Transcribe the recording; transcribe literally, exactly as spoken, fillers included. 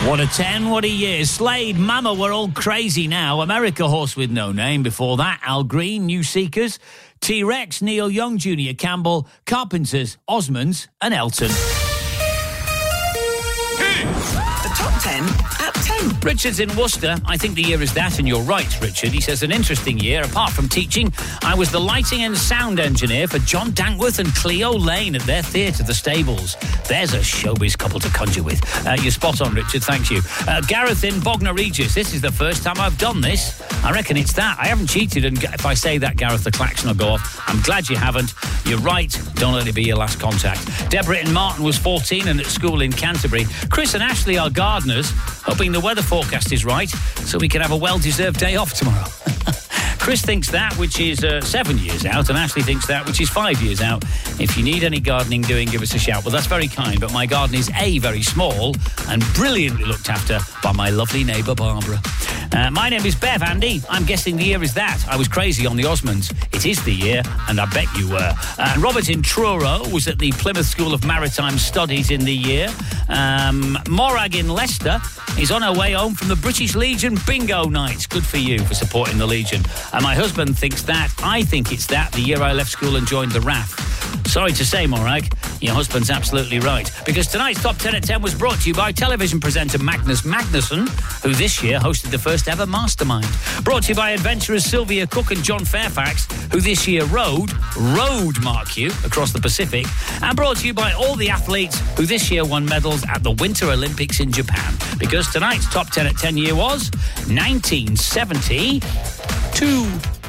What a ten, what a year. Slade, Mama, We're All Crazy Now. America, Horse with No Name. Before that, Al Green, New Seekers. T-Rex, Neil Young, Junior Campbell. Carpenters, Osmonds and Elton. The top ten at ten. Richard's in Worcester. I think the year is that, and you're right, Richard. He says, an interesting year. Apart from teaching, I was the lighting and sound engineer for John Dankworth and Cleo Lane at their theatre, The Stables. There's a showbiz couple to conjure with. Uh, you're spot on, Richard. Thank you. Uh, Gareth in Bognor Regis. This is the first time I've done this. I reckon it's that. I haven't cheated, and if I say that, Gareth, the klaxon will go off. I'm glad you haven't. You're right. Don't let it be your last contact. Deborah in Martin was fourteen and at school in Canterbury. Chris and Ashley are gardeners, hoping the weather forecast is right so we can have a well-deserved day off tomorrow. Chris thinks that, which is uh, seven years out, and Ashley thinks that, which is five years out. If you need any gardening doing, give us a shout. Well, that's very kind, but my garden is A, very small, and brilliantly looked after by my lovely neighbour, Barbara. Uh, my name is Bev, Andy. I'm guessing the year is that. I was crazy on the Osmonds. It is the year, and I bet you were. Uh, and Robert in Truro was at the Plymouth School of Maritime Studies in the year. Um, Morag in Leicester is on her way home from the British Legion bingo night. Good for you for supporting the Legion. And my husband thinks that. I think it's that, the year I left school and joined the R A F. Sorry to say, Morag, your husband's absolutely right. Because tonight's Top ten at ten was brought to you by television presenter Magnus Magnusson, who this year hosted the first ever Mastermind. Brought to you by adventurers Sylvia Cook and John Fairfax, who this year rowed, rowed, mark you, across the Pacific. And brought to you by all the athletes who this year won medals at the Winter Olympics in Japan. Because tonight's Top ten at ten year was nineteen seventy-two.